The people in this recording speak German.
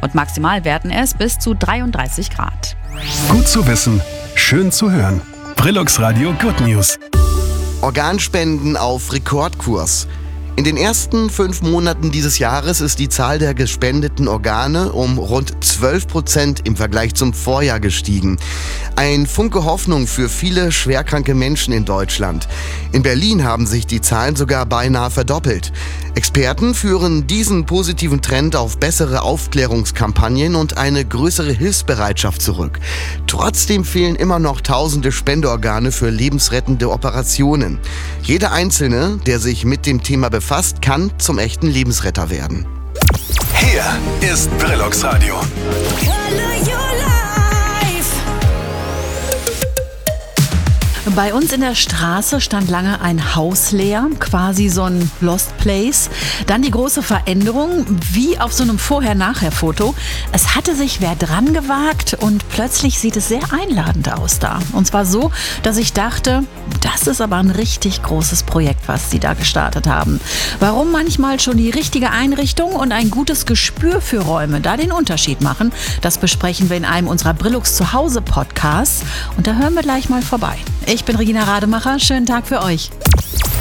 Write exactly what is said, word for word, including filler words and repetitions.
und maximal werden es bis zu dreiunddreißig Grad. Gut zu wissen, schön zu hören. Brillux Radio Good News. Organspenden auf Rekordkurs. In den ersten fünf Monaten dieses Jahres ist die Zahl der gespendeten Organe um rund zwölf Prozent im Vergleich zum Vorjahr gestiegen. Ein Funke Hoffnung für viele schwerkranke Menschen in Deutschland. In Berlin haben sich die Zahlen sogar beinahe verdoppelt. Experten führen diesen positiven Trend auf bessere Aufklärungskampagnen und eine größere Hilfsbereitschaft zurück. Trotzdem fehlen immer noch tausende Spendeorgane für lebensrettende Operationen. Jeder Einzelne, der sich mit dem Thema befasst, kann zum echten Lebensretter werden. Hier ist Brillux Radio. Bei uns in der Straße stand lange ein Haus leer, quasi so ein Lost Place. Dann die große Veränderung, wie auf so einem Vorher-Nachher-Foto. Es hatte sich wer dran gewagt und plötzlich sieht es sehr einladend aus da. Und zwar so, dass ich dachte, das ist aber ein richtig großes Projekt, was sie da gestartet haben. Warum manchmal schon die richtige Einrichtung und ein gutes Gespür für Räume da den Unterschied machen, das besprechen wir in einem unserer Brillux Zuhause-Podcasts. Und da hören wir gleich mal vorbei. Ich bin Regina Rademacher, schönen Tag für euch.